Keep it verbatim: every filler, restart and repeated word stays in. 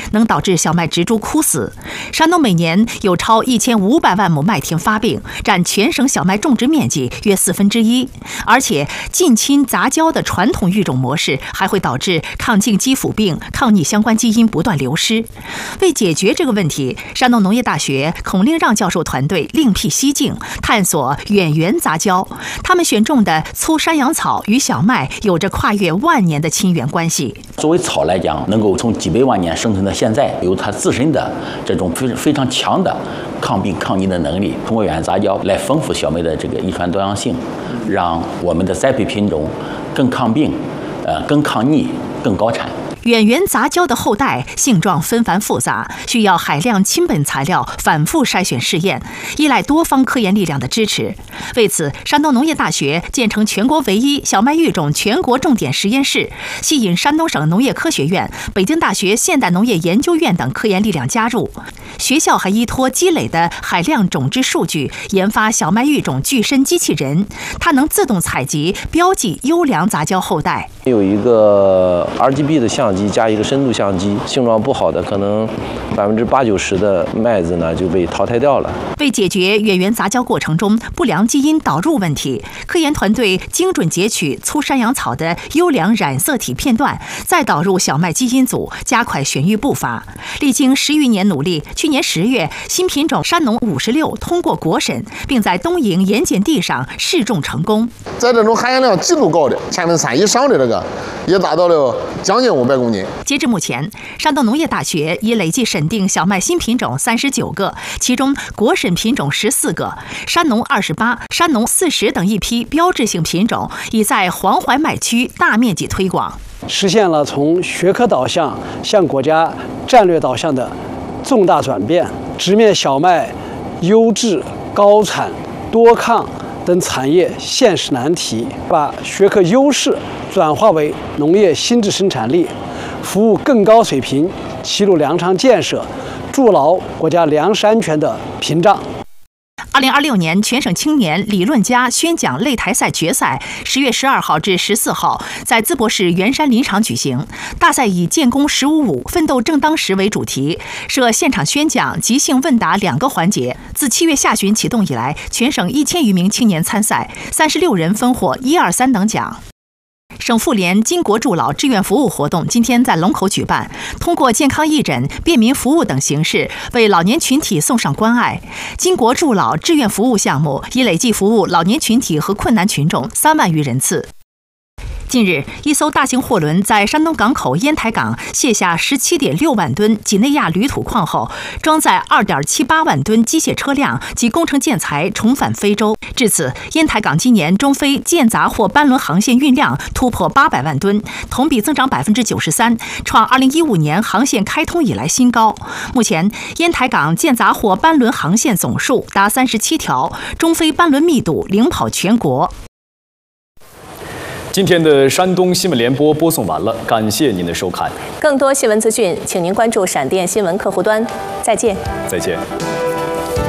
能导致小麦植株枯死。山东每年有超一千五百万亩麦田发病，占全省小麦种植面积约四分之一。而且近亲杂交的传统育种模式还会导致抗茎基腐病、抗逆相关基因不断流失。为解决这个问题，山东农业大学孔令让教授团队另辟蹊径，探索远缘杂交。他们选种的粗山羊草与小麦有着跨越万年的亲缘关系。 作为草来讲，能够从几百万年生存到现在，有它自身的这种非非常强的抗病抗逆的能力。通过远缘杂交来丰富小麦的这个遗传多样性，让我们的栽培品种更抗病、呃更抗逆、更高产。 远缘杂交的后代性状纷繁复杂，需要海量亲本材料反复筛选试验，依赖多方科研力量的支持。为此，山东农业大学建成全国唯一小麦育种全国重点实验室，吸引山东省农业科学院、北京大学现代农业研究院等科研力量加入。学校还依托积累的海量种质数据，研发小麦育种具身机器人，它能自动采集、标记优良杂交后代。 有一个 R G B 的相机加一个深度相机，性状不好的可能百分之八九十的麦子呢就被淘汰掉了。 为解决远缘杂交过程中不良基因导入问题，科研团队精准截取粗山羊草的优良染色体片段，再导入小麦基因组，加快选育步伐。历经十余年努力，去年十月，新品种山农五十六通过国审，并在东营盐碱地上试种成功。 在这种含盐量极度高的千分三以上的这个，也达到了将近五百公斤。 截至目前，山东农业大学已累计审定小麦新品种三十九个，其中国审品种十四个，山农二十八、山农四十等一批标志性品种已在黄淮麦区大面积推广， 实现了从学科导向向国家战略导向的重大转变，直面小麦优质、高产、多抗等产业现实难题，把学科优势转化为农业新质生产力，服务更高水平齐鲁粮仓建设，筑牢国家粮食安全的屏障。 二零二六年全省青年理论家宣讲擂台赛决赛，十月十二号至十四号在淄博市圆山林场举行。大赛以“建功十五五，奋斗正当时”为主题，设现场宣讲、即兴问答两个环节。自七月下旬启动以来，全省一千余名青年参赛，三十六人分获一二三等奖。省妇联巾帼助老志愿服务活动今天在龙口举办，通过健康义诊、便民服务等形式，为老年群体送上关爱。巾帼助老志愿服务项目已累计服务老年群体和困难群众三万余人次。近日，一艘大型货轮在山东港口烟台港卸下 十七点六万吨几内亚铝土矿后，装载 二点七八万吨机械车辆及工程建材重返非洲。至此，烟台港今年中非建杂货班轮航线运量突破八百万吨，同比增长 百分之九十三， 创二零一五年航线开通以来新高。目前，烟台港建杂货班轮航线总数达三十七条，中非班轮密度领跑全国。 今天的山东新闻联播播送完了，感谢您的收看。 更多新闻资讯，请您关注闪电新闻客户端。再见。 再见。